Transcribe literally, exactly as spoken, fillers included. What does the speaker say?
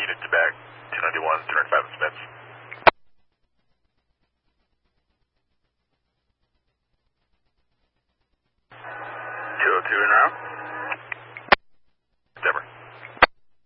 unit to back, two ninety-one, turn five Smiths. two oh two en route.